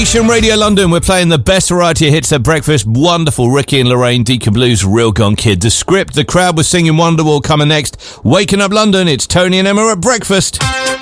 Nation Radio London, we're playing the best variety of hits at breakfast. Wonderful Ricky and Lorraine, Deacon Blues, Real Gone Kid. The Script, the crowd was singing Wonderwall. Coming next, Waking Up London, it's Tony and Emma at breakfast.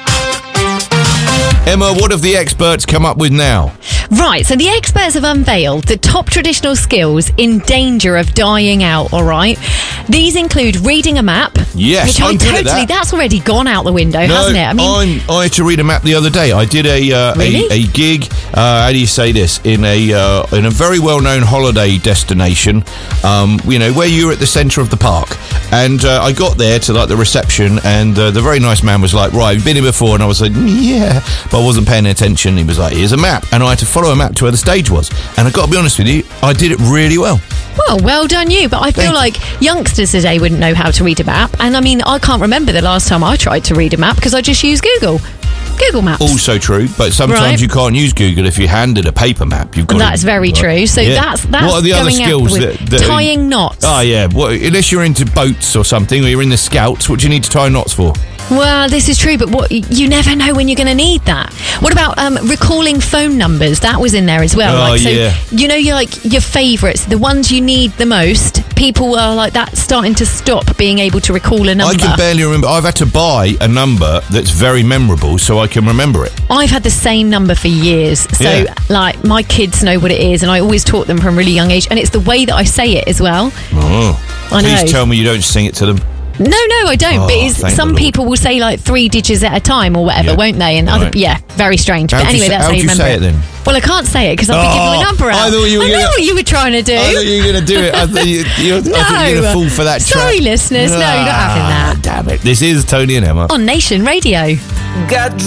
Emma, what have the experts come up with now? Right, so the experts have unveiled the top traditional skills in danger of dying out, all right? These include reading a map. Yes, which I'm good at that. That's already gone out the window, hasn't it? I had to read a map the other day. I did a gig, how do you say this, in a very well-known holiday destination, where you're at the centre of the park. And I got there to the reception, and the very nice man was like, right, you've been here before? And I was like, yeah, but I wasn't paying attention. He was like, here's a map. And I had to follow a map to where the stage was. And I've got to be honest with you, I did it really well. Well done you. But I feel like youngsters today wouldn't know how to read a map. And I mean, I can't remember the last time I tried to read a map because I just use Google Maps. Also true, but sometimes you can't use Google if you're handed a paper map. That's very true. So that's what are the other skills that tying knots? Oh yeah, unless you're into boats or something, or you're in the Scouts, what do you need to tie knots for? Well, this is true, but you never know when you're going to need that. What about recalling phone numbers? That was in there as well. Your favourites, the ones you need the most. People are like that, starting to stop being able to recall a number. I can barely remember. I've had to buy a number that's very memorable so I can remember it. I've had the same number for years. So, my kids know what it is, and I always taught them from a really young age. And it's the way that I say it as well. Oh. I know. Please tell me you don't sing it to them. No, I don't. But some people will say 3 digits at a time or whatever, won't they? And very strange. But anyway, that's how you remember it. How do you say it then? Well, I can't say it because I'll be giving a number out. I know what you were trying to do. I thought you were going to do it. I thought you were going to fall for that trap. Sorry, listeners. No, you're not having that. Damn it. This is Tony and Emma on Nation Radio. Got